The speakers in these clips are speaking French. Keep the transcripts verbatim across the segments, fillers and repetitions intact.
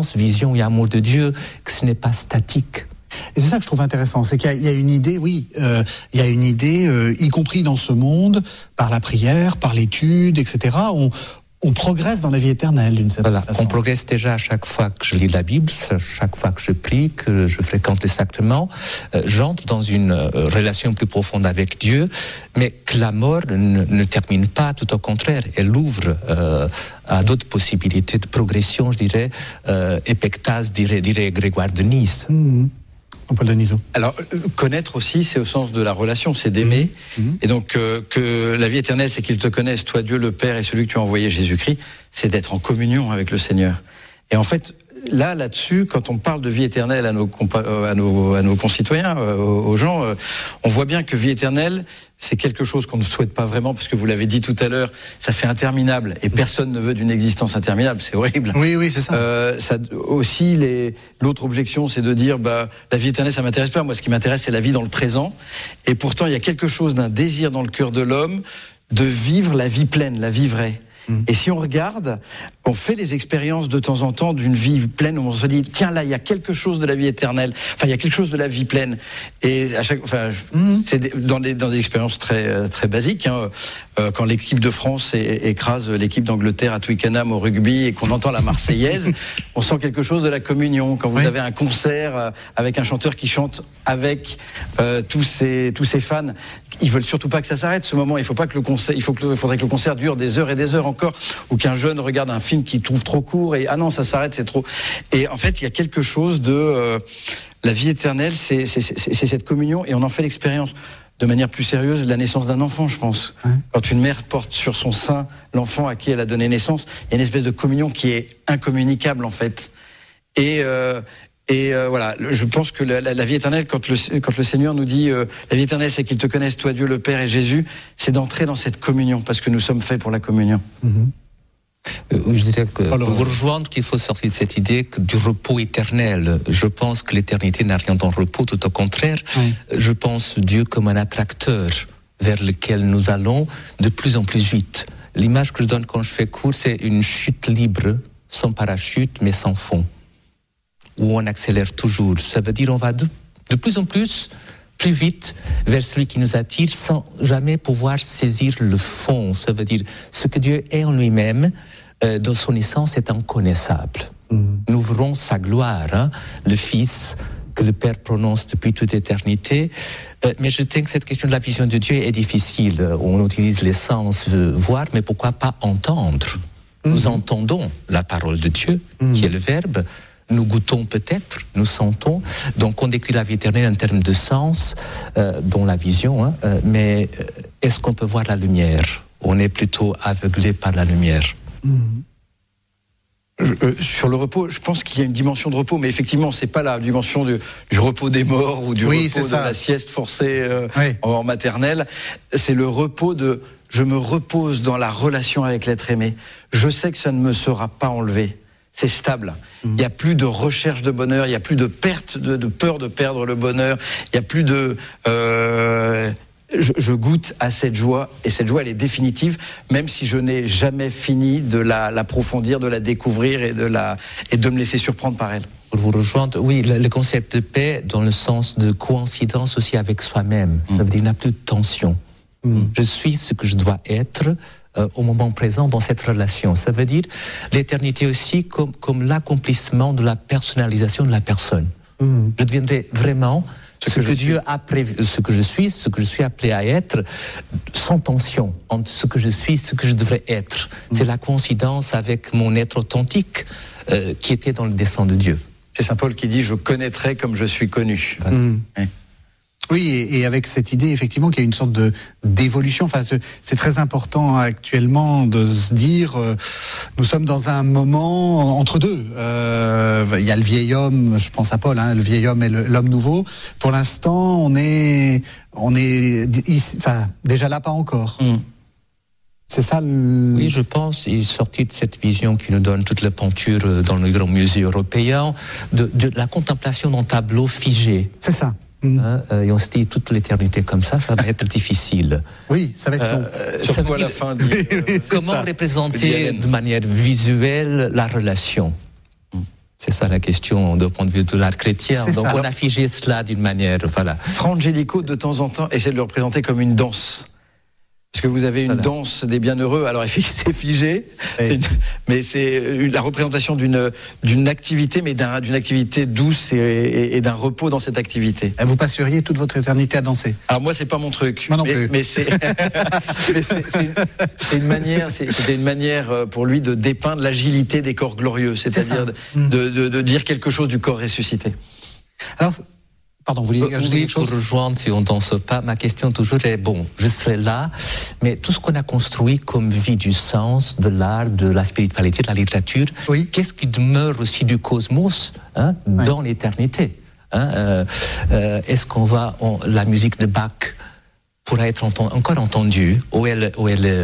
connaissance, vision et amour de Dieu, que ce n'est pas statique. Et c'est ça que je trouve intéressant, c'est qu'il y a, il y a une idée, oui, euh, il y a une idée, euh, y compris dans ce monde, par la prière, par l'étude, et cetera. On, on progresse dans la vie éternelle d'une certaine voilà, façon. On progresse déjà à chaque fois que je lis la Bible, chaque fois que je prie, que je fréquente les sacrements, euh, j'entre dans une euh, relation plus profonde avec Dieu, mais que la mort ne, ne termine pas, tout au contraire, elle ouvre euh, à d'autres possibilités de progression, je dirais, euh, épectase, dirait, dirait Grégoire de Nice. Mmh. Paul Denisot. Alors, euh, connaître aussi, c'est au sens de la relation, c'est d'aimer. Mmh. Et donc, euh, que la vie éternelle, c'est qu'ils te connaissent, toi, Dieu le Père, et celui que tu as envoyé, Jésus-Christ, c'est d'être en communion avec le Seigneur. Et en fait, là, là-dessus, quand on parle de vie éternelle à nos, compa- à nos, à nos concitoyens, euh, aux gens, euh, on voit bien que vie éternelle, c'est quelque chose qu'on ne souhaite pas vraiment, parce que vous l'avez dit tout à l'heure, ça fait interminable, et personne ne veut d'une existence interminable, c'est horrible. Oui, oui, c'est ça. Euh, ça aussi, les, l'autre objection, c'est de dire, bah, la vie éternelle, ça m'intéresse pas. Moi, ce qui m'intéresse, c'est la vie dans le présent. Et pourtant, il y a quelque chose d'un désir dans le cœur de l'homme de vivre la vie pleine, la vie vraie. Et si on regarde, on fait les expériences de temps en temps d'une vie pleine où on se dit, tiens, là, il y a quelque chose de la vie éternelle. Enfin, il y a quelque chose de la vie pleine. Et à chaque, enfin, mmh. c'est des, dans des dans des expériences très très basiques. Hein, euh, quand l'équipe de France é, écrase l'équipe d'Angleterre à Twickenham au rugby et qu'on entend la Marseillaise, on sent quelque chose de la communion. Quand vous oui. avez un concert avec un chanteur qui chante avec euh, tous ses tous ses fans, ils veulent surtout pas que ça s'arrête. Ce moment, il faut pas que le concert, il faut que, il faudrait que le concert dure des heures et des heures encore, ou qu'un jeune regarde un film qu'il trouve trop court et ah non, ça s'arrête, c'est trop. Et en fait, il y a quelque chose de euh, la vie éternelle, c'est, c'est, c'est, c'est cette communion, et on en fait l'expérience de manière plus sérieuse de la naissance d'un enfant, je pense. Ouais. Quand une mère porte sur son sein l'enfant à qui elle a donné naissance, il y a une espèce de communion qui est incommunicable en fait. Et euh, Et euh, voilà, je pense que la, la, la vie éternelle, quand le, quand le Seigneur nous dit euh, la vie éternelle, c'est qu'ils te connaissent, toi, Dieu le Père et Jésus, c'est d'entrer dans cette communion, parce que nous sommes faits pour la communion. Mm-hmm. Euh, je dirais que Alors, pour vous rejoindre qu'il faut sortir de cette idée que du repos éternel. Je pense que l'éternité n'a rien dans le repos, tout au contraire. Oui. Je pense Dieu comme un attracteur vers lequel nous allons de plus en plus vite. L'image que je donne quand je fais cours, c'est une chute libre, sans parachute, mais sans fond, où on accélère toujours. Ça veut dire on va de, de plus en plus, plus vite, vers celui qui nous attire, sans jamais pouvoir saisir le fond. Ça veut dire ce que Dieu est en lui-même, euh, dans son essence, est inconnaissable. Mmh. Nous verrons sa gloire, hein, le Fils que le Père prononce depuis toute éternité. Euh, mais je pense que cette question de la vision de Dieu est difficile. On utilise les sens, euh, voir, mais pourquoi pas entendre? Mmh. Nous entendons la parole de Dieu, mmh. qui est le Verbe. Nous goûtons peut-être, nous sentons. Donc on décrit la vie éternelle en termes de sens, euh, dont la vision. Hein, euh, mais est-ce qu'on peut voir la lumière? On est plutôt aveuglé par la lumière. Mmh. Je, euh, sur le repos, je pense qu'il y a une dimension de repos, mais effectivement, c'est pas la dimension du, du repos des morts ou du oui, repos de ça. la sieste forcée euh, oui. en, en maternelle. C'est le repos de je me repose dans la relation avec l'être aimé. Je sais que ça ne me sera pas enlevé. C'est stable. Mmh. Il n'y a plus de recherche de bonheur, il n'y a plus de perte, de, de peur de perdre le bonheur, il n'y a plus de... Euh, je, je goûte à cette joie, et cette joie, elle est définitive, même si je n'ai jamais fini de la, l'approfondir, de la découvrir et de, la, et de me laisser surprendre par elle. Pour vous rejoindre, oui, le, le concept de paix dans le sens de coïncidence aussi avec soi-même. Mmh. Ça veut dire qu'il n'y a plus de tension. Mmh. Je suis ce que je dois être, Euh, au moment présent dans cette relation. Ça veut dire l'éternité aussi comme, comme l'accomplissement de la personnalisation de la personne. Mmh. Je deviendrai vraiment ce, ce que, que Dieu a prévu, ce que je suis, ce que je suis appelé à être, sans tension entre ce que je suis, ce que je devrais être. Mmh. C'est la coïncidence avec mon être authentique euh, qui était dans le dessein de Dieu. C'est Saint Paul qui dit « Je connaîtrai comme je suis connu mmh. ». Ouais. Oui, et, et avec cette idée, effectivement, qu'il y a une sorte de, d'évolution. Enfin, c'est, c'est très important actuellement de se dire, euh, nous sommes dans un moment entre deux. Euh, il y a le vieil homme, je pense à Paul, hein, le vieil homme et le, l'homme nouveau. Pour l'instant, on est, on est, enfin, déjà là, pas encore. Mm. C'est ça le... Oui, je pense, il est sorti de cette vision qui nous donne toute la peinture dans le grand musée européen, de, de la contemplation d'un tableau figé. C'est ça. Mmh. Hein, euh, et on se dit toute l'éternité comme ça, ça va être difficile. Oui, ça va être long. Euh, surtout à la fin. Dit, euh, comment ça. représenter de manière visuelle la relation? Mmh. C'est ça. ça la question d'un point de vue de l'art chrétien. C'est Donc ça. on a figé cela d'une manière, voilà. Fra Angelico, de temps en temps, essaie de le représenter comme une danse. Parce que vous avez une voilà. danse des bienheureux, alors c'est figé, oui. c'est une, mais c'est une, la représentation d'une, d'une activité, mais d'un, d'une activité douce et, et, et d'un repos dans cette activité. Vous passeriez toute votre éternité à danser? Alors moi, c'est pas mon truc. Moi non mais, plus. Mais c'est, mais c'est, c'est, une, c'est une manière, c'est, c'était une manière pour lui de dépeindre l'agilité des corps glorieux, c'est-à-dire c'est de, de, de dire quelque chose du corps ressuscité. Alors, pardon, vous vouliez ajouter oui, quelque chose? Pour rejoindre, si on ne danse pas, ma question toujours est, bon, je serai là, mais tout ce qu'on a construit comme vie du sens, de l'art, de la spiritualité, de la littérature, oui. qu'est-ce qui demeure aussi du cosmos hein, oui. dans l'éternité hein, euh, euh, Est-ce qu'on va, on, la musique de Bach pourra être entend, encore entendue, ou elle, ou elle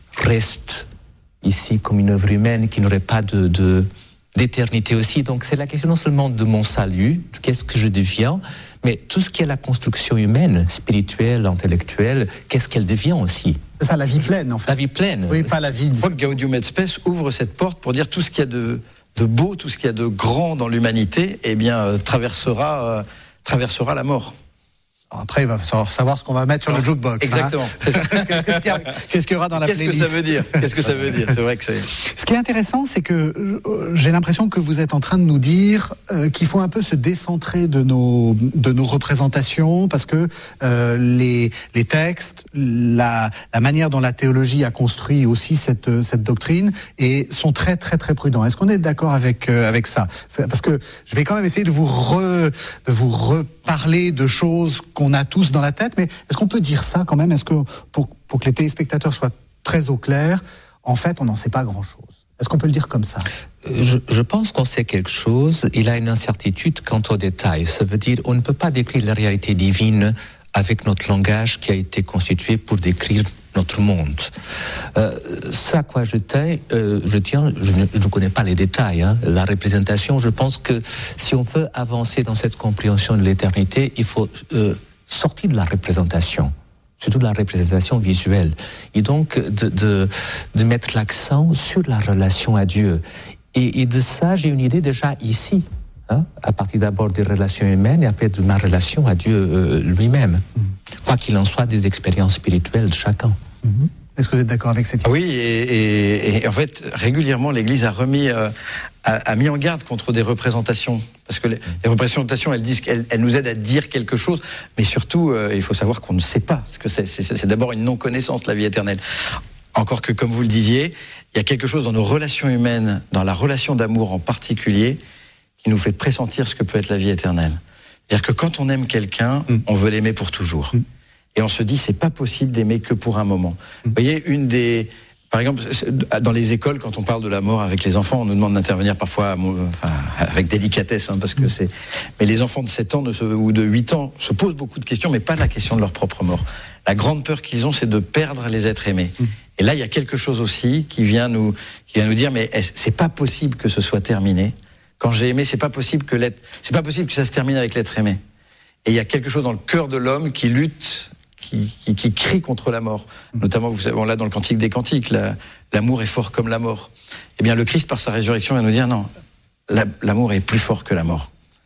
reste ici comme une œuvre humaine qui n'aurait pas de... de d'éternité aussi. Donc c'est la question non seulement de mon salut, qu'est-ce que je deviens, mais tout ce qui est la construction humaine, spirituelle, intellectuelle, qu'est-ce qu'elle devient aussi. C'est ça, la vie pleine en fait. La vie pleine. Oui, pas la vie. Je crois que Gaudium et Spes ouvre cette porte pour dire tout ce qu'il y a de, de beau, tout ce qu'il y a de grand dans l'humanité, eh bien euh, traversera, euh, traversera la mort. Après, il va falloir savoir ce qu'on va mettre sur le jukebox. Exactement. Hein. Qu'est-ce, qu'il y a, qu'est-ce qu'il y aura dans la qu'est-ce playlist? Qu'est-ce que ça veut dire Qu'est-ce que ça veut dire C'est vrai que c'est... Ce qui est intéressant, c'est que j'ai l'impression que vous êtes en train de nous dire euh, qu'il faut un peu se décentrer de nos de nos représentations, parce que euh, les les textes, la la manière dont la théologie a construit aussi cette cette doctrine et sont très très très prudents. Est-ce qu'on est d'accord avec euh, avec ça? Parce que je vais quand même essayer de vous re, de vous reparler de choses qu'on a tous dans la tête, mais est-ce qu'on peut dire ça quand même? Est-ce que pour, pour que les téléspectateurs soient très au clair, en fait, on n'en sait pas grand-chose? Est-ce qu'on peut le dire comme ça? je, je pense qu'on sait quelque chose. Il a une incertitude quant aux détails. Ça veut dire on ne peut pas décrire la réalité divine avec notre langage qui a été constitué pour décrire notre monde. Euh, ça à quoi je tiens, euh, je, tiens je, ne, je ne connais pas les détails. Hein. La représentation, je pense que si on veut avancer dans cette compréhension de l'éternité, il faut euh, sortir de la représentation, surtout de la représentation visuelle, et donc de, de, de mettre l'accent sur la relation à Dieu. Et, et de ça, j'ai une idée déjà ici, hein, à partir d'abord des relations humaines et après de ma relation à Dieu euh, lui-même. Mmh. Quoi qu'il en soit, des expériences spirituelles de chacun. Mmh. Est-ce que vous êtes d'accord avec cette idée? Oui, et, et, et en fait, régulièrement, l'Église a remis, euh, a, a mis en garde contre des représentations, parce que les, les représentations, elles disent qu'elles elles nous aident à dire quelque chose, mais surtout, euh, il faut savoir qu'on ne sait pas ce que c'est. C'est, c'est d'abord une non-connaissance, la vie éternelle. Encore que, comme vous le disiez, il y a quelque chose dans nos relations humaines, dans la relation d'amour en particulier, qui nous fait pressentir ce que peut être la vie éternelle. C'est-à-dire que quand on aime quelqu'un, mm. on veut l'aimer pour toujours. Mm. Et on se dit, c'est pas possible d'aimer que pour un moment. Mm. Vous voyez, une des... Par exemple, dans les écoles, quand on parle de la mort avec les enfants, on nous demande d'intervenir parfois enfin, avec délicatesse, hein, parce que c'est... Mais les enfants de sept ans ne se, ou de huit ans se posent beaucoup de questions, mais pas la question de leur propre mort. La grande peur qu'ils ont, c'est de perdre les êtres aimés. Mm. Et là, il y a quelque chose aussi qui vient nous, qui vient nous dire, mais c'est pas possible que ce soit terminé. Quand j'ai aimé, c'est pas possible que l'être, c'est pas possible que ça se termine avec l'être aimé. Et il y a quelque chose dans le cœur de l'homme qui lutte, qui, qui, qui crie contre la mort. Notamment, vous savez, on l'a dans le Cantique des Cantiques, la, l'amour est fort comme la mort. Eh bien, le Christ, par sa résurrection, va nous dire non, la, l'amour est plus fort que la mort.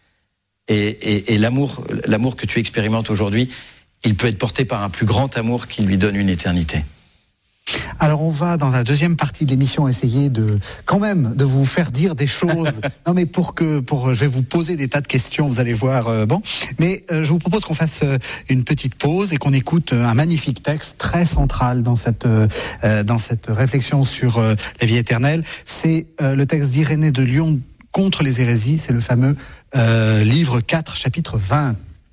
Et, et, et l'amour, l'amour que tu expérimentes aujourd'hui, il peut être porté par un plus grand amour qui lui donne une éternité. Alors on va dans la deuxième partie de l'émission essayer de quand même de vous faire dire des choses. Non mais pour que pour je vais vous poser des tas de questions, vous allez voir. Euh, bon, mais euh, je vous propose qu'on fasse euh, une petite pause et qu'on écoute euh, un magnifique texte très central dans cette euh, dans cette réflexion sur euh, la vie éternelle. C'est euh, le texte d'Irénée de Lyon contre les hérésies. C'est le fameux euh, livre quatre, chapitre vingt.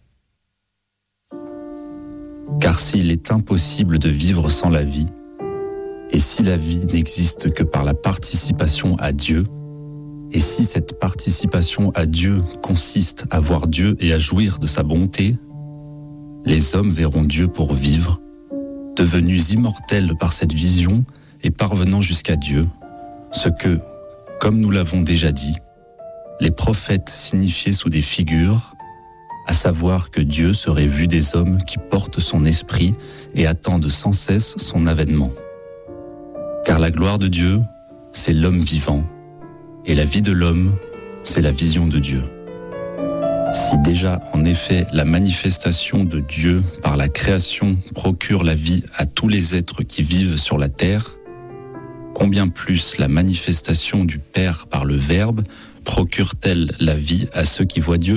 Car s'il est impossible de vivre sans la vie, et si la vie n'existe que par la participation à Dieu, et si cette participation à Dieu consiste à voir Dieu et à jouir de sa bonté, les hommes verront Dieu pour vivre, devenus immortels par cette vision et parvenant jusqu'à Dieu, ce que, comme nous l'avons déjà dit, les prophètes signifiaient sous des figures, à savoir que Dieu serait vu des hommes qui portent son esprit et attendent sans cesse son avènement. Car la gloire de Dieu, c'est l'homme vivant, et la vie de l'homme, c'est la vision de Dieu. Si déjà, en effet, la manifestation de Dieu par la création procure la vie à tous les êtres qui vivent sur la terre, combien plus la manifestation du Père par le Verbe procure-t-elle la vie à ceux qui voient Dieu ?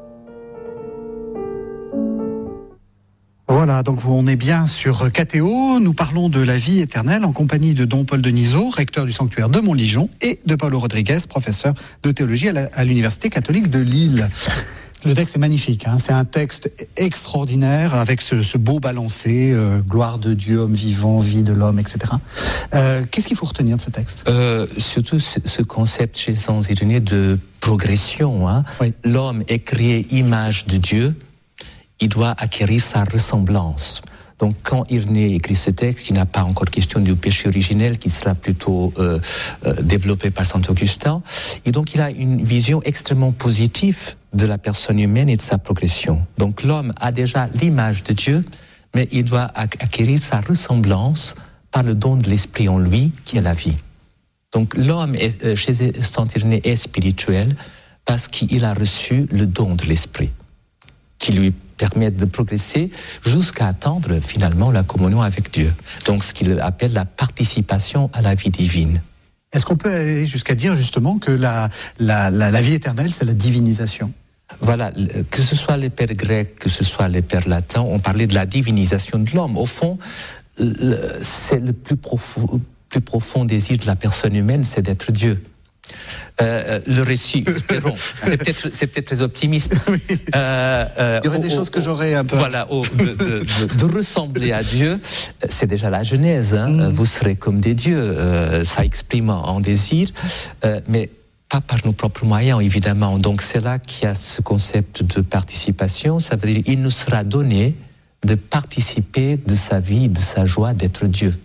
Voilà, donc on est bien sur Catéo. Nous parlons de la vie éternelle en compagnie de Don Paul Denisot, recteur du sanctuaire de Montligeon, et de Paulo Rodriguez, professeur de théologie à, la, à l'Université catholique de Lille. Le texte est magnifique, hein. C'est un texte extraordinaire avec ce, ce beau balancé, euh, gloire de Dieu, homme vivant, vie de l'homme, et cetera. Euh, qu'est-ce qu'il faut retenir de ce texte ? euh, Surtout ce, ce concept chez Saint Irénée de progression. Hein. Oui. L'homme est créé image de Dieu. Il doit acquérir sa ressemblance. Donc, quand Irénée écrit ce texte, il n'y a pas encore question du péché originel qui sera plutôt euh, euh, développé par saint Augustin. Et donc, il a une vision extrêmement positive de la personne humaine et de sa progression. Donc, l'homme a déjà l'image de Dieu, mais il doit acquérir sa ressemblance par le don de l'esprit en lui, qui est la vie. Donc, l'homme est, euh, chez saint Irénée est spirituel parce qu'il a reçu le don de l'esprit, qui lui permettre de progresser jusqu'à atteindre finalement la communion avec Dieu. Donc ce qu'il appelle la participation à la vie divine. Est-ce qu'on peut aller jusqu'à dire justement que la, la, la, la vie éternelle, c'est la divinisation ? Voilà, que ce soit les pères grecs, que ce soit les pères latins, on parlait de la divinisation de l'homme. Au fond, c'est le plus profond, plus profond désir de la personne humaine, c'est d'être Dieu. Euh, le récit, espérons, c'est peut-être, c'est peut-être très optimiste. Oui. Euh, euh, Il y aurait au, des choses que j'aurais un peu. Voilà, au, de, de, de, de ressembler à Dieu, c'est déjà la Genèse. Hein. Mm. Vous serez comme des dieux. Euh, ça exprime un désir, euh, mais pas par nos propres moyens, évidemment. Donc c'est là qu'il y a ce concept de participation. Ça veut dire il nous sera donné de participer de sa vie, de sa joie d'être Dieu.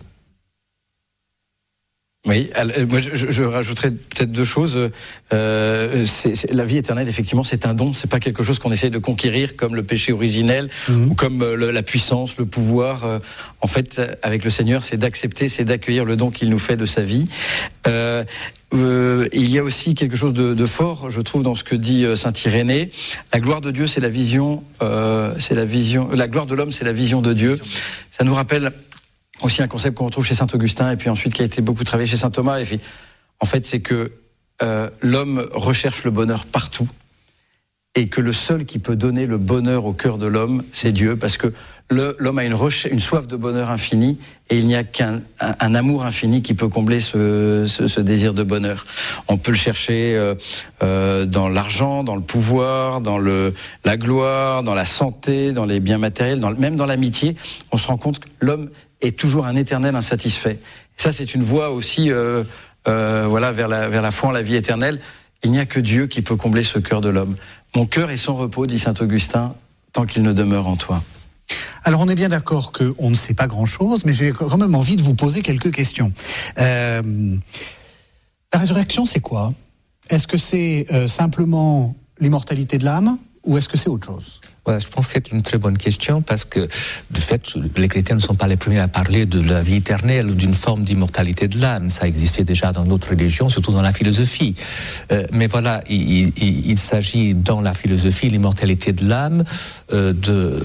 Oui, alors, moi je, je rajouterais peut-être deux choses. Euh, c'est, c'est, la vie éternelle, effectivement, c'est un don. C'est pas quelque chose qu'on essaye de conquérir comme le péché originel mmh. ou comme le, la puissance, le pouvoir. Euh, en fait, avec le Seigneur, c'est d'accepter, c'est d'accueillir le don qu'il nous fait de sa vie. Euh, euh, il y a aussi quelque chose de, de fort, je trouve, dans ce que dit saint Irénée. La gloire de Dieu, c'est la vision. Euh, c'est la vision. La gloire de l'homme, c'est la vision de Dieu. Ça nous rappelle aussi un concept qu'on retrouve chez saint Augustin et puis ensuite qui a été beaucoup travaillé chez saint Thomas. Et puis, en fait, c'est que euh, l'homme recherche le bonheur partout et que le seul qui peut donner le bonheur au cœur de l'homme, c'est Dieu, parce que le, l'homme a une, recherche, une soif de bonheur infini et il n'y a qu'un un, un amour infini qui peut combler ce, ce, ce désir de bonheur. On peut le chercher euh, euh, dans l'argent, dans le pouvoir, dans le, la gloire, dans la santé, dans les biens matériels, dans, même dans l'amitié. On se rend compte que l'homme est toujours un éternel insatisfait. Et ça, c'est une voie aussi euh, euh, voilà, vers la, vers la foi en la vie éternelle. Il n'y a que Dieu qui peut combler ce cœur de l'homme. Mon cœur est sans repos, dit saint Augustin, tant qu'il ne demeure en toi. Alors, on est bien d'accord qu'on ne sait pas grand-chose, mais j'ai quand même envie de vous poser quelques questions. Euh, la résurrection, c'est quoi ? Est-ce que c'est euh, simplement l'immortalité de l'âme ou est-ce que c'est autre chose ? Ouais, je pense que c'est une très bonne question parce que, de fait, les chrétiens ne sont pas les premiers à parler de la vie éternelle ou d'une forme d'immortalité de l'âme. Ça existait déjà dans d'autres religions, surtout dans la philosophie. Euh, mais voilà, il, il, il s'agit dans la philosophie, l'immortalité de l'âme, euh, de,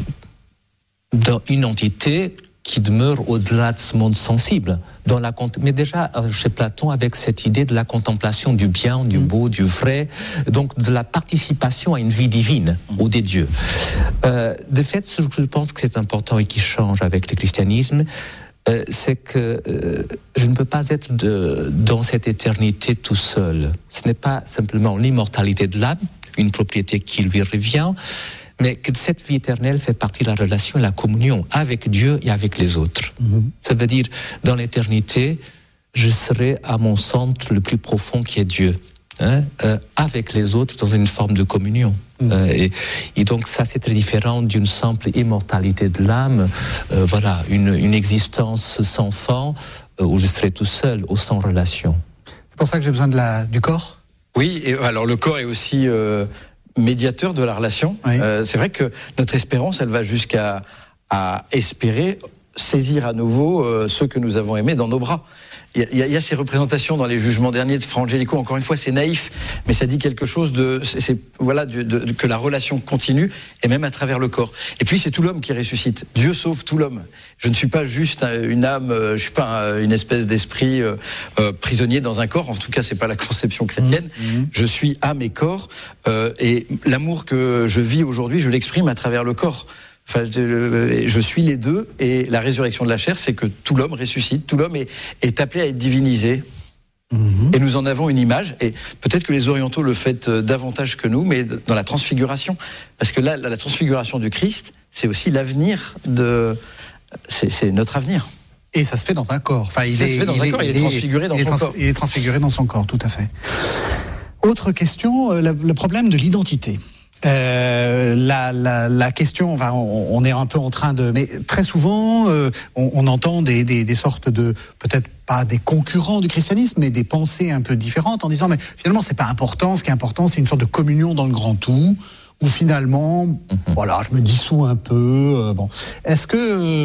d'une entité qui demeure au-delà de ce monde sensible. Dans la, mais déjà, chez Platon, avec cette idée de la contemplation du bien, du beau, du vrai, donc de la participation à une vie divine, ou des dieux. Euh, de fait, ce que je pense que c'est important et qui change avec le christianisme, euh, c'est que euh, je ne peux pas être de, dans cette éternité tout seul. Ce n'est pas simplement l'immortalité de l'âme, une propriété qui lui revient, mais que cette vie éternelle fait partie de la relation et la communion avec Dieu et avec les autres. Mmh. Ça veut dire, dans l'éternité, je serai à mon centre le plus profond qui est Dieu, hein, euh, avec les autres dans une forme de communion. Mmh. Euh, et, et donc ça, c'est très différent d'une simple immortalité de l'âme, euh, voilà, une, une existence sans fin, euh, où je serai tout seul, ou sans relation. C'est pour ça que j'ai besoin de la, du corps ? Oui, et alors le corps est aussi... Euh médiateur de la relation. Oui. Euh, c'est vrai que notre espérance, elle va jusqu'à à espérer saisir à nouveau euh, ceux que nous avons aimés dans nos bras. Il y, y, y a ces représentations dans les jugements derniers de Fra Angelico. Encore une fois, c'est naïf, mais ça dit quelque chose de, c'est, c'est voilà, de, de, de, que la relation continue, et même à travers le corps. Et puis c'est tout l'homme qui ressuscite. Dieu sauve tout l'homme. Je ne suis pas juste une âme, je suis pas une espèce d'esprit euh, euh, prisonnier dans un corps. En tout cas, c'est pas la conception chrétienne. Mmh. Je suis âme et corps, euh, et l'amour que je vis aujourd'hui, je l'exprime à travers le corps. Enfin, je, je suis les deux, et la résurrection de la chair, c'est que tout l'homme ressuscite, tout l'homme est, est appelé à être divinisé. Mmh. Et nous en avons une image, et peut-être que les orientaux le font davantage que nous, mais dans la transfiguration. Parce que là, la transfiguration du Christ, c'est aussi l'avenir de... C'est, c'est notre avenir. Et ça se fait dans un corps. Enfin, il ça est, se fait dans il un est, corps, il est transfiguré dans il est son trans, corps. Il est transfiguré dans son corps, tout à fait. Autre question, le, le problème de l'identité. Euh, la, la, la question, enfin, on, on est un peu en train de, mais très souvent, euh, on, on entend des, des, des sortes de, peut-être pas des concurrents du christianisme, mais des pensées un peu différentes, en disant, mais finalement, c'est pas important. Ce qui est important, c'est une sorte de communion dans le grand tout, où finalement, mm-hmm. voilà, je me dissous un peu. Euh, bon, est-ce que,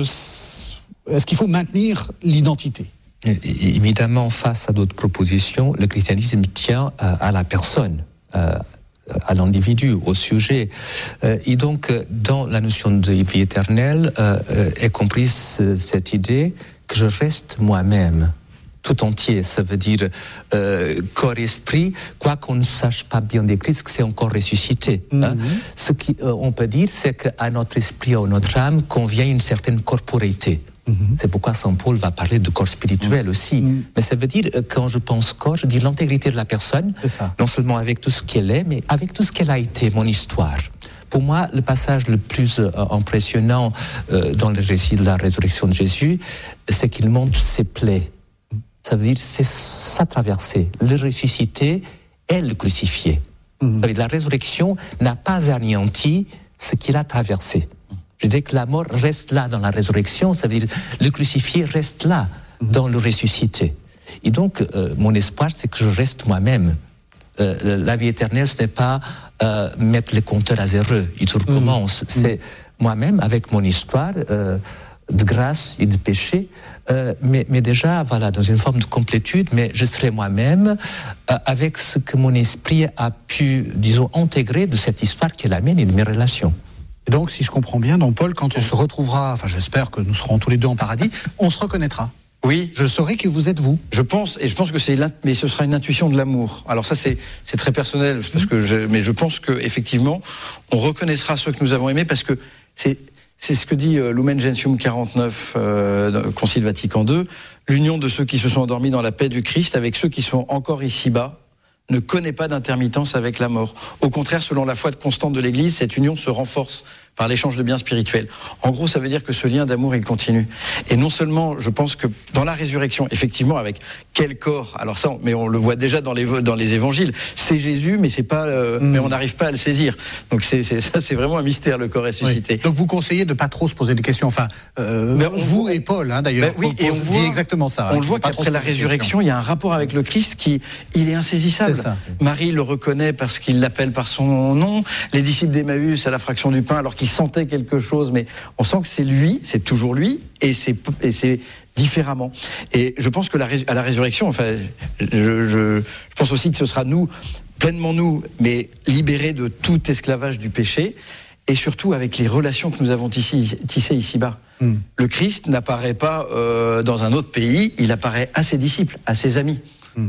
est-ce qu'il faut maintenir l'identité? Évidemment, face à d'autres propositions, le christianisme tient à, à la personne. Euh, à l'individu, au sujet. Euh, et donc, dans la notion de vie éternelle, euh, est comprise cette idée que je reste moi-même, tout entier. Ça veut dire euh, corps-esprit, quoi qu'on ne sache pas bien décrire, c'est que c'est encore ressuscité. Mm-hmm. Hein. Ce qu'on euh, peut dire, c'est qu'à notre esprit, à notre âme, convient une certaine corporéité. Mmh. C'est pourquoi Saint Paul va parler de corps spirituel mmh. aussi. Mmh. Mais ça veut dire, quand je pense corps, je dis l'intégrité de la personne, non seulement avec tout ce qu'elle est, mais avec tout ce qu'elle a été, mon histoire. Pour moi, le passage le plus euh, impressionnant euh, dans le récit de la résurrection de Jésus, c'est qu'il montre ses plaies. Mmh. Ça veut dire, c'est sa traversée, le ressuscité et le crucifié. Mmh. Ça veut dire, la résurrection n'a pas anéanti ce qu'il a traversé. Je dis que la mort reste là dans la résurrection, ça veut dire le crucifié reste là dans le ressuscité. Et donc, euh, mon espoir, c'est que je reste moi-même. Euh, la vie éternelle, ce n'est pas euh, mettre les compteurs à zéro, il tout recommence. Mmh. C'est moi-même, avec mon histoire euh, de grâce et de péché, euh, mais, mais déjà, voilà, dans une forme de complétude, mais je serai moi-même euh, avec ce que mon esprit a pu, disons, intégrer de cette histoire qui est la mienne et de mes relations. Et donc, si je comprends bien, donc Paul, quand on se retrouvera, enfin j'espère que nous serons tous les deux en paradis, on se reconnaîtra. Oui. Je saurai que vous êtes vous. Je pense, et je pense que c'est, mais ce sera une intuition de l'amour. Alors ça, c'est, c'est très personnel, parce que je, mais je pense que effectivement, on reconnaîtra ceux que nous avons aimés, parce que c'est, c'est ce que dit euh, Lumen Gentium quarante-neuf, euh, Concile Vatican deux, l'union de ceux qui se sont endormis dans la paix du Christ avec ceux qui sont encore ici-bas ne connaît pas d'intermittence avec la mort. Au contraire, selon la foi constante de l'Église, cette union se renforce par l'échange de biens spirituels. En gros, ça veut dire que ce lien d'amour, il continue. Et non seulement, je pense que dans la résurrection, effectivement, avec quel corps, alors ça, mais on le voit déjà dans les dans les évangiles, c'est Jésus, mais c'est pas, euh, mmh. mais on n'arrive pas à le saisir. Donc c'est, c'est ça, c'est vraiment un mystère, le corps ressuscité. Oui. Donc vous conseillez de pas trop se poser des questions. Enfin, euh, ben, vous voit, et Paul, hein, d'ailleurs. Ben, oui, et on voit exactement ça. On hein, le voit qu'après la résurrection, il y a un rapport avec le Christ qui, il est insaisissable. C'est ça. Marie le reconnaît parce qu'il l'appelle par son nom. Les disciples d'Emmaüs à la fraction du pain, alors qu'ils sentait quelque chose, mais on sent que c'est lui, c'est toujours lui, et c'est, et c'est différemment. Et je pense que la, à la résurrection, enfin, je, je, je pense aussi que ce sera nous, pleinement nous, mais libérés de tout esclavage du péché, et surtout avec les relations que nous avons tissées, tissées ici-bas. Mm. Le Christ n'apparaît pas euh, dans un autre pays, il apparaît à ses disciples, à ses amis. Mm.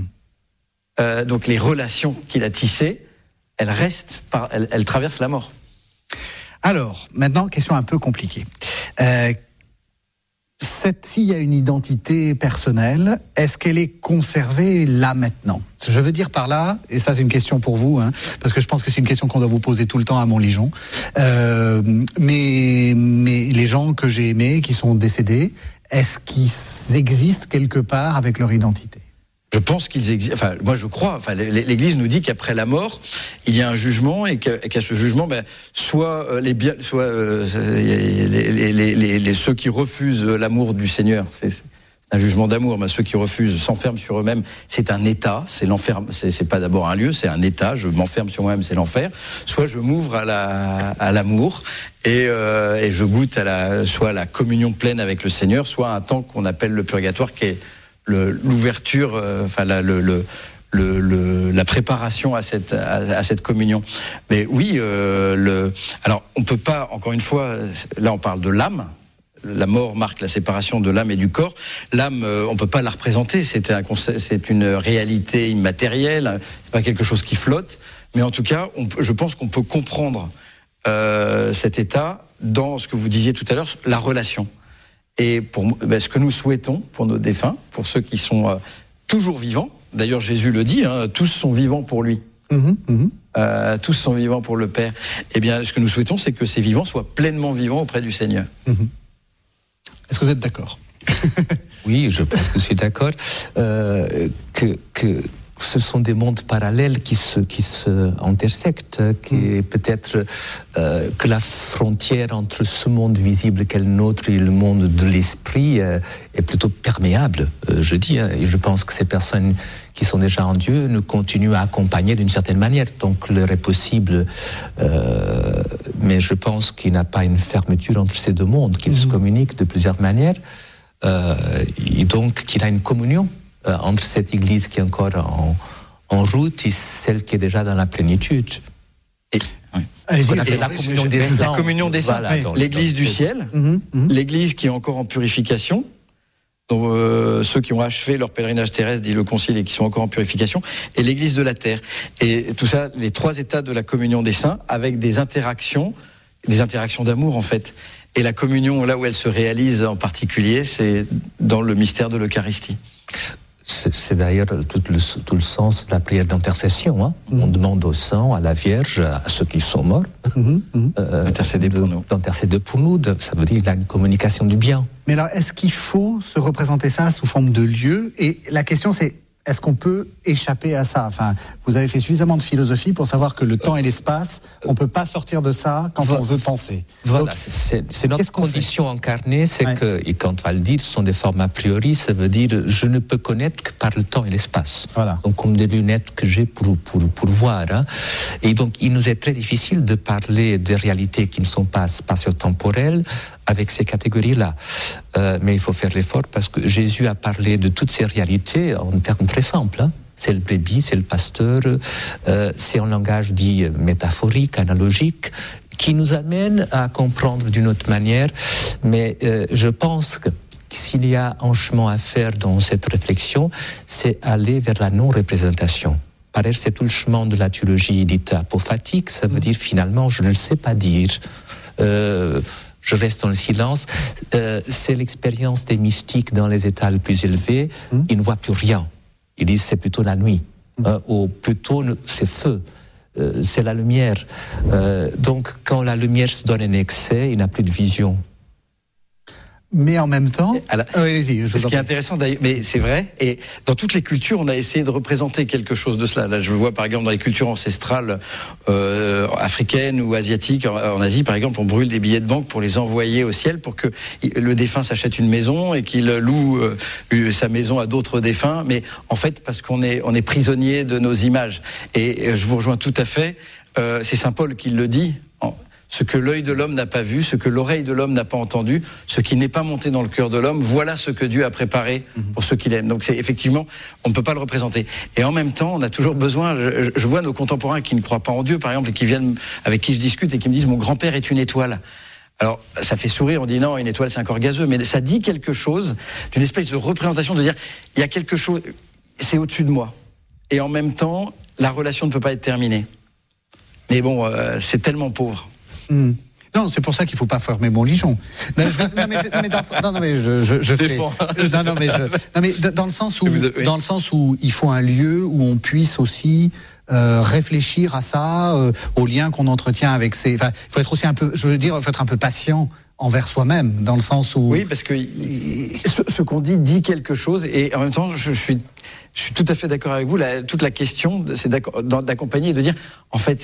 Euh, donc les relations qu'il a tissées, elles restent, par, elles, elles traversent la mort. Alors, maintenant, question un peu compliquée. Euh, cette, s'il y a une identité personnelle, est-ce qu'elle est conservée là maintenant ? Je veux dire par là, et ça c'est une question pour vous, hein, parce que je pense que c'est une question qu'on doit vous poser tout le temps à Montligeon, euh, mais, mais les gens que j'ai aimés, qui sont décédés, est-ce qu'ils existent quelque part avec leur identité ? Je pense qu'ils existent. Enfin, moi, je crois. Enfin, l'Église nous dit qu'après la mort, il y a un jugement et qu'à, et qu'à ce jugement, ben, soit euh, les biens, soit euh, les, les, les, les, les ceux qui refusent l'amour du Seigneur, c'est, c'est un jugement d'amour. Mais ceux qui refusent s'enferment sur eux-mêmes. C'est un état. C'est l'enfer. C'est, c'est pas d'abord un lieu. C'est un état. Je m'enferme sur moi-même. C'est l'enfer. Soit je m'ouvre à la à l'amour et, euh, et je goûte à la soit à la communion pleine avec le Seigneur, soit à un temps qu'on appelle le purgatoire, qui est le, l'ouverture, euh, enfin la, le, le Le, le, la préparation à cette, à, à cette communion. Mais oui, euh, le, alors on peut pas, encore une fois, là on parle de l'âme. La mort marque la séparation de l'âme et du corps. L'âme, euh, on peut pas la représenter. C'est un concept, c'est une réalité immatérielle. C'est pas quelque chose qui flotte. Mais en tout cas, on peut, je pense qu'on peut comprendre euh, cet état dans ce que vous disiez tout à l'heure, la relation. Et pour ben, ce que nous souhaitons pour nos défunts, pour ceux qui sont euh, toujours vivants. D'ailleurs, Jésus le dit, hein, tous sont vivants pour lui. Mmh, mmh. Euh, tous sont vivants pour le Père. Eh bien, ce que nous souhaitons, c'est que ces vivants soient pleinement vivants auprès du Seigneur. Mmh. Est-ce que vous êtes d'accord ? Oui, je pense que je suis d'accord. Euh, que, que ce sont des mondes parallèles qui se, qui se intersectent, qui mmh. peut-être euh, que la frontière entre ce monde visible qu'est le nôtre et le monde de l'esprit euh, est plutôt perméable, euh, je dis. Hein, et je pense que ces personnes qui sont déjà en Dieu nous continuent à accompagner d'une certaine manière. Donc, l'heure est possible, euh, mais je pense qu'il n'y a pas une fermeture entre ces deux mondes, qu'ils mmh. se communiquent de plusieurs manières, euh, et donc qu'il y a une communion euh, entre cette Église qui est encore en, en route et celle qui est déjà dans la plénitude. Et, oui. On appelle la communion des saints. La communion des saints. Voilà, donc, l'Église donc, du ciel, mmh, mmh. l'Église qui est encore en purification, donc, euh, ceux qui ont achevé leur pèlerinage terrestre, dit le Concile, et qui sont encore en purification, et l'Église de la terre. Et tout ça, les trois états de la communion des saints, avec des interactions, des interactions d'amour en fait. Et la communion, là où elle se réalise en particulier, c'est dans le mystère de l'Eucharistie. C'est, c'est d'ailleurs tout le, tout le sens de la prière d'intercession. Hein. Mmh. On demande au sang, à la Vierge, à ceux qui sont morts, mmh. euh, d'intercéder pour nous. D'intercéder pour nous. De, ça veut dire qu'il y a une communication du bien. Mais alors, est-ce qu'il faut se représenter ça sous forme de lieu ? Et la question, c'est, est-ce qu'on peut échapper à ça ? Enfin, vous avez fait suffisamment de philosophie pour savoir que le temps et l'espace, on ne peut pas sortir de ça quand voilà. on veut penser. Voilà, Donc, c'est, c'est notre condition incarnée, c'est ouais. que, et quand on va le dire, ce sont des formes a priori, ça veut dire je ne peux connaître que par le temps et l'espace. Voilà. Donc, comme des lunettes que j'ai pour, pour, pour voir. Hein. Et donc, il nous est très difficile de parler des réalités qui ne sont pas spatio-temporelles avec ces catégories-là. Euh, mais il faut faire l'effort parce que Jésus a parlé de toutes ces réalités en termes très simples. Hein. C'est le brebis, c'est le pasteur, euh, c'est un langage dit métaphorique, analogique, qui nous amène à comprendre d'une autre manière. Mais euh, je pense que s'il y a un chemin à faire dans cette réflexion, c'est aller vers la non-représentation. Pareil, c'est tout le chemin de la théologie dite apophatique, ça veut dire finalement, je ne le sais pas dire. Euh, Je reste dans le silence. Euh, c'est l'expérience des mystiques dans les états les plus élevés. Mmh. Ils ne voient plus rien. Ils disent c'est plutôt la nuit. Mmh. Euh, ou plutôt c'est feu. Euh, c'est la lumière. Euh, donc quand la lumière se donne en excès, il n'a plus de vision. Mais en même temps, Alors, ah, oui, allez-y, je ce qui est intéressant, mais c'est vrai, et dans toutes les cultures, on a essayé de représenter quelque chose de cela. Là, je vois par exemple dans les cultures ancestrales euh, africaines ou asiatiques, en, en Asie par exemple, on brûle des billets de banque pour les envoyer au ciel pour que le défunt s'achète une maison et qu'il loue euh, sa maison à d'autres défunts. Mais en fait, parce qu'on est on est prisonnier de nos images. Et je vous rejoins tout à fait. Euh, c'est saint Paul qui le dit. En, Ce que l'œil de l'homme n'a pas vu, ce que l'oreille de l'homme n'a pas entendu, ce qui n'est pas monté dans le cœur de l'homme, voilà ce que Dieu a préparé pour ceux qu'il aime. Donc c'est effectivement, on ne peut pas le représenter. Et en même temps, on a toujours besoin, je, je vois nos contemporains qui ne croient pas en Dieu, par exemple, et qui viennent, avec qui je discute et qui me disent, mon grand-père est une étoile. Alors, ça fait sourire, on dit non, une étoile c'est un corps gazeux, mais ça dit quelque chose d'une espèce de représentation, de dire, il y a quelque chose, c'est au-dessus de moi. Et en même temps, la relation ne peut pas être terminée. Mais bon, euh, c'est tellement pauvre. Mmh. Non, c'est pour ça qu'il ne faut pas fermer Montligeon. Non, je, non, mais, non, mais dans, non, non, mais je, je, je fais. Non, non, mais je, non, mais dans le sens où, avez, oui. dans le sens où il faut un lieu où on puisse aussi euh, réfléchir à ça, euh, au lien qu'on entretient avec ces. Enfin, il faut être aussi un peu, je veux dire, il faut être un peu patient envers soi-même, dans le sens où. Oui, parce que ce, ce qu'on dit dit quelque chose, et en même temps, je suis. Je suis tout à fait d'accord avec vous. La, toute la question, c'est d'accompagner et de dire, en fait, c'est,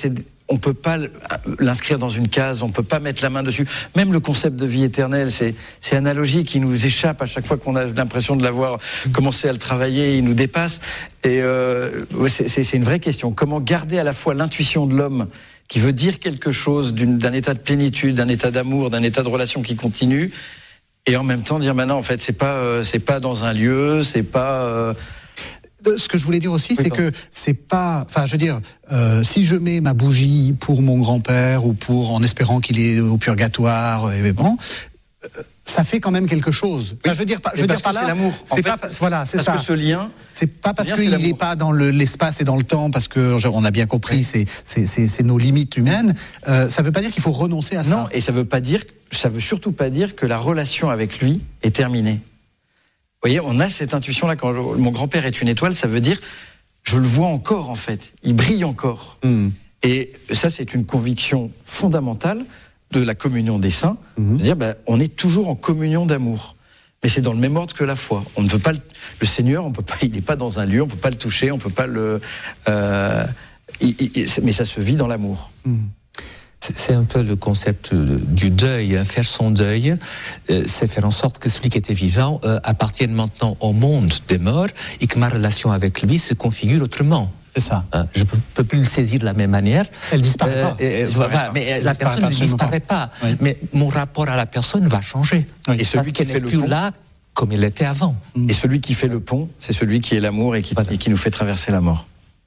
on peut pas l'inscrire dans une case, on peut pas mettre la main dessus. Même le concept de vie éternelle, c'est, c'est analogie qui nous échappe à chaque fois qu'on a l'impression de l'avoir commencé à le travailler, il nous dépasse. Et euh, c'est, c'est, c'est une vraie question. Comment garder à la fois l'intuition de l'homme qui veut dire quelque chose d'une, d'un état de plénitude, d'un état d'amour, d'un état de relation qui continue, et en même temps dire maintenant, en fait, c'est pas, euh, c'est pas dans un lieu, c'est pas. Euh, Ce que je voulais dire aussi, oui, c'est pardon. que c'est pas, enfin, je veux dire, euh, si je mets ma bougie pour mon grand-père ou pour, en espérant qu'il est au purgatoire, et bon, euh, ça fait quand même quelque chose. Enfin, oui. je veux dire, pas, je veux dire par là, c'est l'amour. C'est en pas, fait, voilà, c'est parce ça. que ce lien, c'est pas parce lien, qu'il n'est pas dans le, l'espace et dans le temps, parce que on a bien compris, oui. c'est, c'est, c'est, c'est nos limites humaines. Euh, ça veut pas dire qu'il faut renoncer à ça. Non, et ça veut pas dire, ça veut surtout pas dire que la relation avec lui est terminée. Vous voyez, on a cette intuition-là. Quand je, mon grand-père est une étoile, ça veut dire, je le vois encore, en fait. Il brille encore. Mm. Et ça, c'est une conviction fondamentale de la communion des saints. Mm. C'est-à-dire, ben, on est toujours en communion d'amour. Mais c'est dans le même ordre que la foi. On ne peut pas le, le Seigneur, on peut pas, il n'est pas dans un lieu, on peut pas le toucher, on peut pas le. Euh, il, il, mais ça se vit dans l'amour. Mm. C'est un peu le concept du deuil. Faire son deuil, c'est faire en sorte que celui qui était vivant appartienne maintenant au monde des morts et que ma relation avec lui se configure autrement. C'est ça. Je ne peux plus le saisir de la même manière. Elle ne disparaît pas. Euh, voilà, mais Elle la personne ne disparaît pas. pas. Oui. Mais mon rapport à la personne va changer. Oui. Et celui parce qui qu'elle fait n'est le plus pont, là comme il était avant. Et celui qui fait le pont, c'est celui qui est l'amour et qui, voilà. et qui nous fait traverser la mort.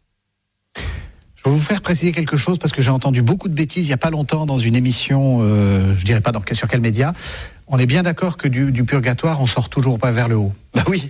Je vais vous faire préciser quelque chose parce que j'ai entendu beaucoup de bêtises il n'y a pas longtemps dans une émission, euh, je ne dirais pas dans, sur quel média. On est bien d'accord que du, du purgatoire, on sort toujours pas vers le haut. Bah oui.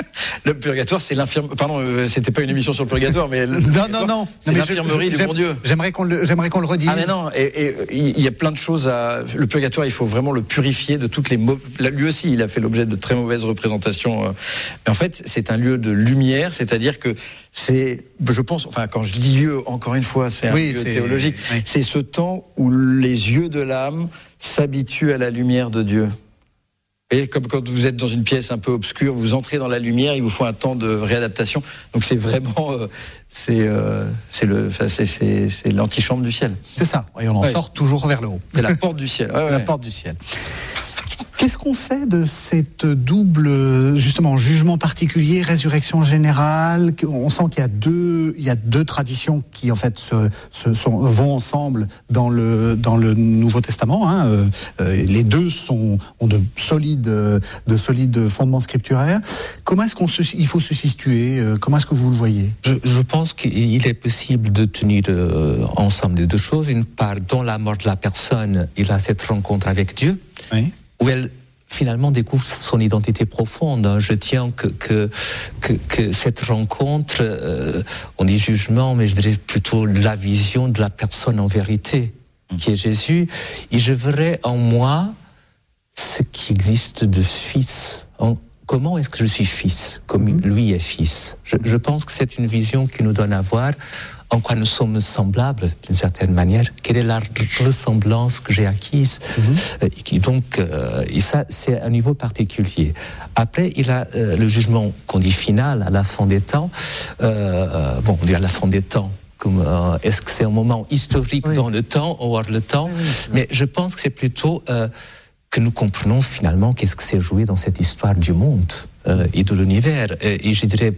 Le purgatoire, c'est l'infirmerie. Pardon, euh, c'était pas une émission sur le purgatoire, mais le non, non, non, c'est non, l'infirmerie du bon Dieu. J'aimerais qu'on le, j'aimerais qu'on le redise. Ah mais non, et il y a plein de choses à. Le purgatoire, il faut vraiment le purifier de toutes les mauvaises. Lui aussi, il a fait l'objet de très mauvaises représentations. Mais en fait, c'est un lieu de lumière, c'est-à-dire que c'est, je pense, enfin, quand je dis lieu, encore une fois, c'est un oui, lieu c'est... théologique. Oui. C'est ce temps où les yeux de l'âme s'habituent à la lumière de Dieu. Et comme quand vous êtes dans une pièce un peu obscure, vous entrez dans la lumière, il vous faut un temps de réadaptation. Donc c'est vraiment, euh, c'est, euh, c'est le, c'est, c'est, c'est l'antichambre du ciel. C'est ça. Et on en ouais. sort toujours vers le haut. C'est la porte du ciel. Ouais, ouais. La porte du ciel. Qu'est-ce qu'on fait de cette double, justement, jugement particulier, résurrection générale? On sent qu'il y a deux, il y a deux traditions qui, en fait, se, se sont, vont ensemble dans le, dans le Nouveau Testament. Hein. Euh, les deux sont, ont de solides, de solides fondements scripturaires. Comment est-ce qu'on se, il faut se situer? Comment est-ce que vous le voyez? Je, je pense qu'il est possible de tenir euh, ensemble les deux choses. Une part, dans la mort de la personne, il a cette rencontre avec Dieu. Oui. Où elle finalement découvre son identité profonde. Je tiens que, que, que, que cette rencontre, euh, on dit jugement, mais je dirais plutôt la vision de la personne en vérité, qui est Jésus. Et je verrai en moi ce qui existe de fils. En, comment est-ce que je suis fils, comme mmh. lui est fils? je, je pense que c'est une vision qui nous donne à voir en quoi nous sommes semblables, d'une certaine manière, quelle est la ressemblance que j'ai acquise. Mm-hmm. Et qui, donc, euh, et ça, c'est un niveau particulier. Après, il a euh, le jugement qu'on dit final, à la fin des temps. Euh, bon, on dit à la fin des temps. Comme, euh, est-ce que c'est un moment historique oui. dans le temps, hors le temps? Oui, oui, mais je pense que c'est plutôt euh, que nous comprenons finalement qu'est-ce que s'est joué dans cette histoire du monde euh, et de l'univers. Et, et je dirais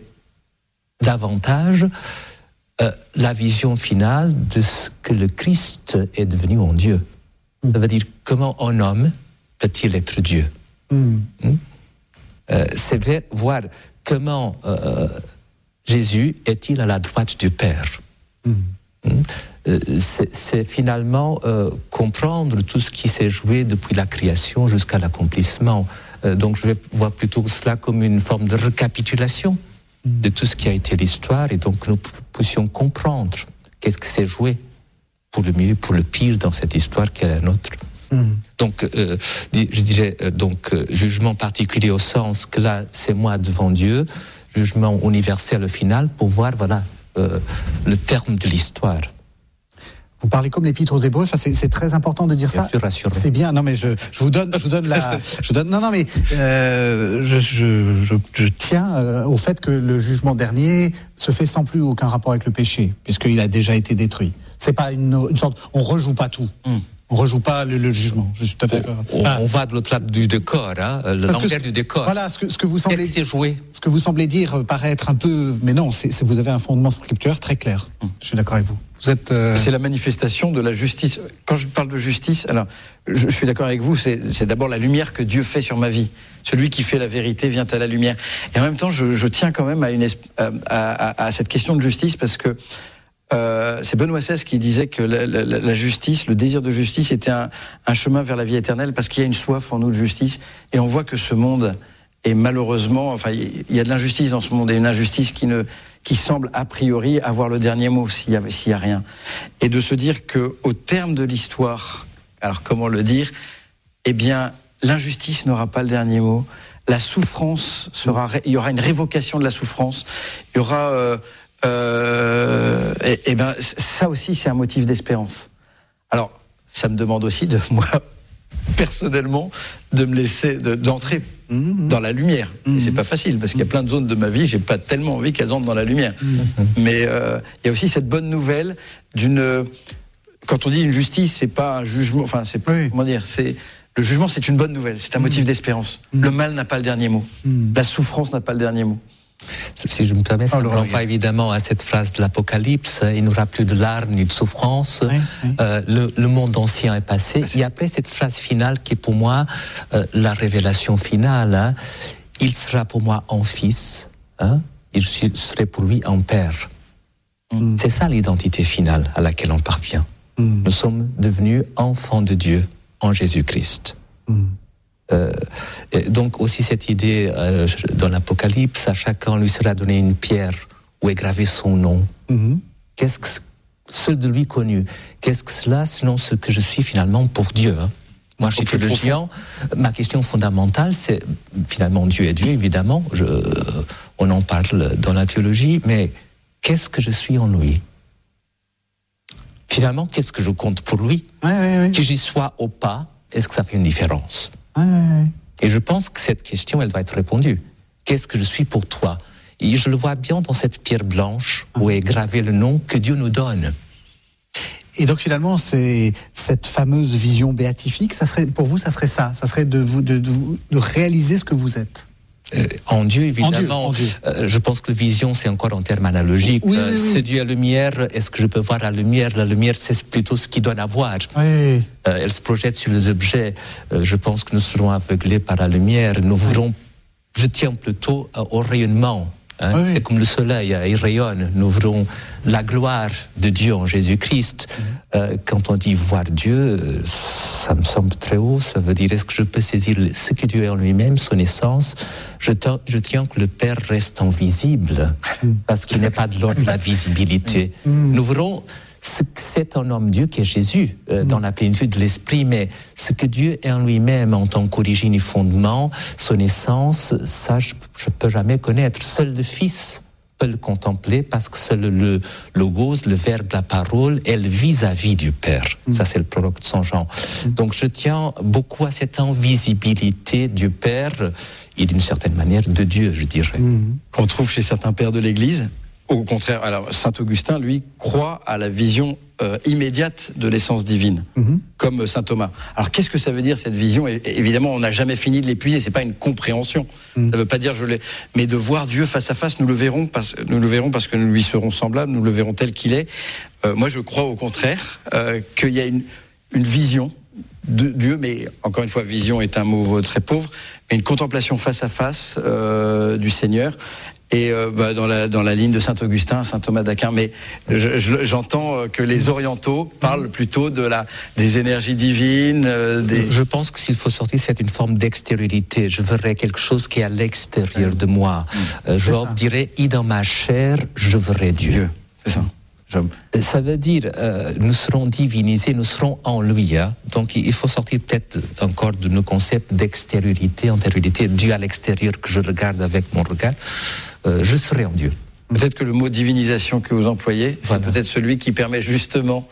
davantage Euh, la vision finale de ce que le Christ est devenu en Dieu. Mm. Ça veut dire comment un homme peut-il être Dieu. Mm. Mm. Euh, c'est ver, voir comment euh, Jésus est-il à la droite du Père. Mm. Euh, c'est, c'est finalement euh, comprendre tout ce qui s'est joué depuis la création jusqu'à l'accomplissement. Euh, donc je vais voir plutôt cela comme une forme de récapitulation de tout ce qui a été l'histoire, et donc nous puissions comprendre qu'est-ce qui s'est joué pour le mieux, pour le pire dans cette histoire qui est la nôtre. Mmh. Donc, euh, je dirais, euh, donc, euh, jugement particulier au sens que là, c'est moi devant Dieu, jugement universel au final, pour voir, voilà, euh, le terme de l'histoire. Vous parlez comme l'Épître aux Hébreux. Enfin, c'est, c'est très important de dire Bien ça. sûr, rassuré. C'est bien. Non, mais je, je vous donne, je vous donne la, je vous donne. Non, non, mais euh, je, je, je, je tiens euh, au fait que le jugement dernier se fait sans plus aucun rapport avec le péché, puisqu'il a déjà été détruit. C'est pas une, une sorte. On rejoue pas tout. Mm. On rejoue pas le, le jugement. Je suis tout à fait. On, on, on va de l'autre lado du décor, hein, le l'envers du décor. Voilà, ce que, ce que vous semblez. C'est joué. Ce que vous semblez dire paraît être un peu, mais non, c'est, c'est vous avez un fondement scripturaire très clair. Mm. Je suis d'accord avec vous. Vous êtes. Euh... C'est la manifestation de la justice. Quand je parle de justice, alors je, je suis d'accord avec vous. C'est, c'est d'abord la lumière que Dieu fait sur ma vie. Celui qui fait la vérité vient à la lumière. Et en même temps, je, je tiens quand même à, une, à, à, à cette question de justice parce que. Euh, c'est Benoît seize qui disait que la, la, la justice, le désir de justice était un, un chemin vers la vie éternelle parce qu'il y a une soif en nous de justice et on voit que ce monde est malheureusement, enfin il y a de l'injustice dans ce monde et une injustice qui ne, qui semble a priori avoir le dernier mot s'il y a, s'il y a rien. Et de se dire que au terme de l'histoire, alors comment le dire, eh bien l'injustice n'aura pas le dernier mot. La souffrance sera, il y aura une révocation de la souffrance. Il y aura euh, Euh, et, et ben ça aussi c'est un motif d'espérance. Alors ça me demande aussi de moi personnellement de me laisser de, d'entrer mmh. dans la lumière. Mmh. Et c'est pas facile parce qu'il y a plein de zones de ma vie j'ai pas tellement envie qu'elles entrent dans la lumière. Mmh. Mais euh, il y a aussi cette bonne nouvelle d'une quand on dit une justice c'est pas un jugement. Enfin c'est oui. comment dire c'est le jugement c'est une bonne nouvelle. C'est un motif mmh. d'espérance. Mmh. Le mal n'a pas le dernier mot. Mmh. La souffrance n'a pas le dernier mot. Si je me permets, ça me renvoie évidemment à cette phrase de l'Apocalypse, il n'y aura plus de larmes ni de souffrance, oui, oui. Euh, le, le monde ancien est passé. Et après cette phrase finale qui est pour moi euh, la révélation finale, hein, il sera pour moi un fils, hein, il serait pour lui un père. Mm. C'est ça l'identité finale à laquelle on parvient. Mm. Nous sommes devenus enfants de Dieu en Jésus-Christ. Mm. Euh, donc aussi cette idée euh, dans l'Apocalypse, à chacun lui sera donné une pierre où est gravé son nom. Mm-hmm. Qu'est-ce que seul de lui connu? Qu'est-ce que cela sinon ce que je suis finalement pour Dieu, hein? Moi, je suis théologien. Ma question fondamentale, c'est finalement Dieu est Dieu, évidemment. Je, on en parle dans la théologie, mais qu'est-ce que je suis en lui? Finalement, qu'est-ce que je compte pour lui? Ouais, ouais, ouais. Que j'y sois ou pas, est-ce que ça fait une différence? Ouais, ouais. Et je pense que cette question, elle doit être répondue. Qu'est-ce que je suis pour toi? Et je le vois bien dans cette pierre blanche où est gravé le nom que Dieu nous donne. Et donc finalement, c'est cette fameuse vision béatifique, ça serait, pour vous, ça serait ça, ça serait de, vous, de, de, de réaliser ce que vous êtes. Euh, en Dieu, évidemment. En Dieu, en Dieu. Euh, je pense que la vision, c'est encore en termes analogiques. Oui, euh, oui, oui. C'est Dieu la lumière. Est-ce que je peux voir la lumière? La lumière, c'est plutôt ce qu'il donne à voir. Oui. Euh, elle se projette sur les objets. Euh, je pense que nous serons aveuglés par la lumière. Nous verrons, je tiens plutôt euh, au rayonnement. Hein? Oui, oui. C'est comme le soleil, il rayonne. Nous verrons la gloire de Dieu en Jésus-Christ. Mm-hmm. Euh, quand on dit voir Dieu, ça me semble très haut. Ça veut dire, est-ce que je peux saisir ce que Dieu est en lui-même, son essence? Je, t- je tiens que le Père reste invisible, mm. parce qu'il n'est pas de l'ordre de la visibilité. Mm. Nous verrons ce que c'est un homme Dieu qui est Jésus, euh, mm. dans la plénitude de l'esprit, mais ce que Dieu est en lui-même en tant qu'origine et fondement, son essence, ça je ne peux jamais connaître. Seul le Fils peut le contempler parce que c'est le, le logos, le verbe, la parole, est le vis-à-vis du Père. Mm. Ça c'est le prologue de Saint Jean. Mm. Donc je tiens beaucoup à cette invisibilité du Père et d'une certaine manière de Dieu, je dirais. Mm. Qu'on trouve chez certains pères de l'Église. Au contraire, alors Saint Augustin, lui, croit à la vision euh, immédiate de l'essence divine, mm-hmm. comme Saint Thomas. Alors, qu'est-ce que ça veut dire cette vision? Et, évidemment, on n'a jamais fini de l'épuiser. C'est pas une compréhension. Mm. Ça veut pas dire je l'ai, mais de voir Dieu face à face, nous le verrons parce, nous le verrons parce que nous lui serons semblables, nous le verrons tel qu'il est. Euh, moi, je crois au contraire euh, qu'il y a une, une vision de Dieu, mais encore une fois, vision est un mot très pauvre, mais une contemplation face à face euh, du Seigneur. Et euh, bah, dans la dans la ligne de Saint Augustin, Saint Thomas d'Aquin, mais je, je, j'entends que les orientaux parlent plutôt de la des énergies divines. Euh, des... Je pense que s'il faut sortir, c'est une forme d'extériorité. Je verrai quelque chose qui est à l'extérieur de moi. Euh, Job dirait, et dans ma chair, je verrai Dieu. Dieu, c'est ça. Job. Ça veut dire, euh, nous serons divinisés, nous serons en lui. Hein. Donc il faut sortir peut-être encore de nos concepts d'extériorité, antériorité, Dieu à l'extérieur que je regarde avec mon regard. Euh, je serai en Dieu. Peut-être que le mot divinisation que vous employez, voilà. C'est peut-être celui qui permet justement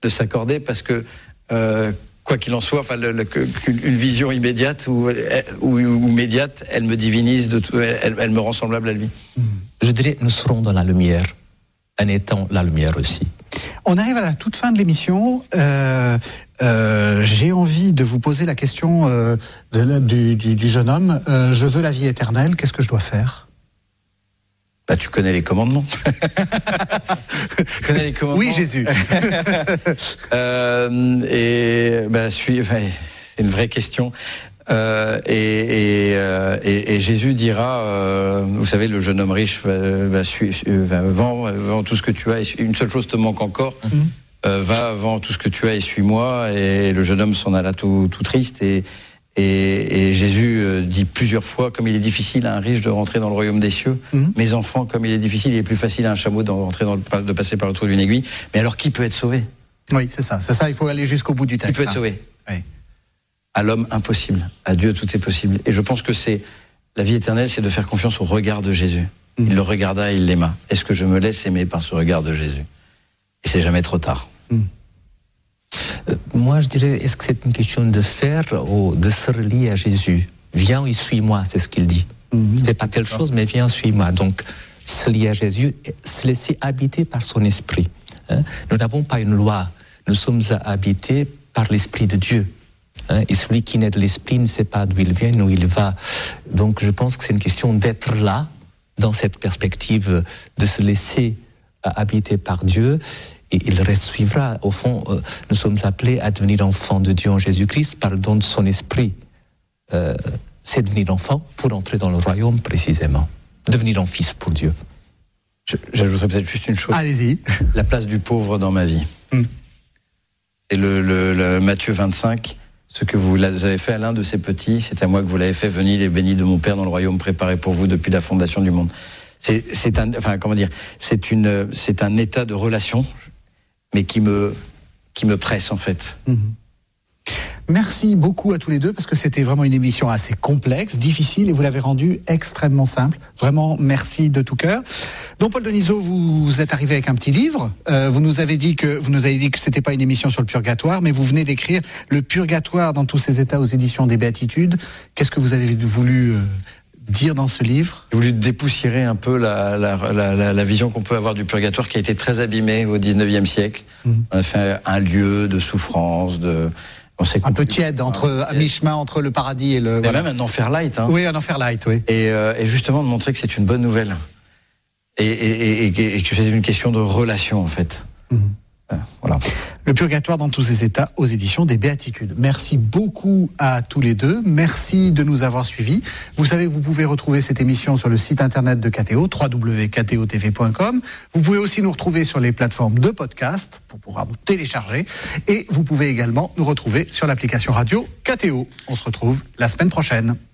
de s'accorder parce que euh, quoi qu'il en soit, enfin, le, le, une vision immédiate ou, ou, ou médiate, elle me divinise, de tout, elle, elle me rend semblable à lui. Je dirais, nous serons dans la lumière, en étant la lumière aussi. On arrive à la toute fin de l'émission. Euh, euh, j'ai envie de vous poser la question euh, de, du, du, du jeune homme. Euh, je veux la vie éternelle, qu'est-ce que je dois faire ? Bah, tu connais les commandements. Tu connais les commandements. Oui, Jésus. euh, et bah, suis, enfin, c'est une vraie question. Euh, et, et, euh, et, et Jésus dira, euh, vous savez, le jeune homme riche va, va, va vend, vend tout ce que tu as. Et une seule chose te manque encore. Mm-hmm. euh, va, vends tout ce que tu as et suis-moi. Et le jeune homme s'en alla tout, tout triste. Et, et, et Jésus dit plusieurs fois, comme il est difficile à un riche de rentrer dans le royaume des cieux, mm-hmm. mes enfants, comme il est difficile, il est plus facile à un chameau de rentrer dans le, de passer par le trou d'une aiguille. Mais alors, qui peut être sauvé ? Oui, c'est ça. C'est ça. Il faut aller jusqu'au bout du texte. Qui peut être sauvé ? Oui. À l'homme, impossible. À Dieu, tout est possible. Et je pense que c'est la vie éternelle, c'est de faire confiance au regard de Jésus. Mmh. Il le regarda et il l'aima. Est-ce que je me laisse aimer par ce regard de Jésus ? Et c'est jamais trop tard. Mmh. Euh, moi, je dirais, est-ce que c'est une question de faire ou de se relier à Jésus ? Viens et suis-moi, c'est ce qu'il dit. Mmh. Fais pas telle chose, mais viens, suis-moi. Donc, se lier à Jésus, se laisser habiter par son esprit. Hein ? Nous n'avons pas une loi. Nous sommes habités par l'esprit de Dieu. Hein, et celui qui naît de l'esprit ne sait pas d'où il vient, où il va. Donc je pense que c'est une question d'être là, dans cette perspective, de se laisser euh, habiter par Dieu, et il reste suivra. Au fond, euh, nous sommes appelés à devenir enfants de Dieu en Jésus-Christ par le don de son esprit. Euh, c'est devenir enfant pour entrer dans le royaume précisément. Devenir en fils pour Dieu. Je, j'ajouterais peut-être juste une chose. Allez-y. La place du pauvre dans ma vie. Mm. C'est le, le, le Matthieu vingt-cinq. Ce que vous avez fait à l'un de ces petits, c'est à moi que vous l'avez fait. Venez les bénis de mon Père dans le royaume préparé pour vous depuis la fondation du monde. C'est, c'est un, enfin comment dire, c'est une, c'est un état de relation, mais qui me, qui me presse en fait. Mmh. Merci beaucoup à tous les deux parce que c'était vraiment une émission assez complexe, difficile et vous l'avez rendue extrêmement simple. Vraiment, merci de tout cœur. Donc Paul Denisot, vous êtes arrivé avec un petit livre. Euh, vous nous avez dit que vous nous avez dit que c'était pas une émission sur le purgatoire, mais vous venez d'écrire Le Purgatoire dans tous ses états aux éditions des Béatitudes. Qu'est-ce que vous avez voulu euh, dire dans ce livre ? J'ai voulu dépoussiérer un peu la, la, la, la, la vision qu'on peut avoir du purgatoire qui a été très abîmée au dix-neuvième siècle. Mmh. On a fait un lieu de souffrance, de un peu tiède, entre, à mi-chemin entre le paradis et le... Mais voilà. Même un enfer light. Hein. Oui, un enfer light, oui. Et, euh, et justement de montrer que c'est une bonne nouvelle. Et, et, et, et que c'est une question de relation, en fait. Mmh. Euh, voilà. Le Purgatoire dans tous ses états aux éditions des Béatitudes. Merci beaucoup à tous les deux. Merci de nous avoir suivis. Vous savez que vous pouvez retrouver cette émission sur le site internet de K T O, w w w point k t o t v point com. Vous pouvez aussi nous retrouver sur les plateformes de podcast pour pouvoir nous télécharger. Et vous pouvez également nous retrouver sur l'application radio K T O. On se retrouve la semaine prochaine.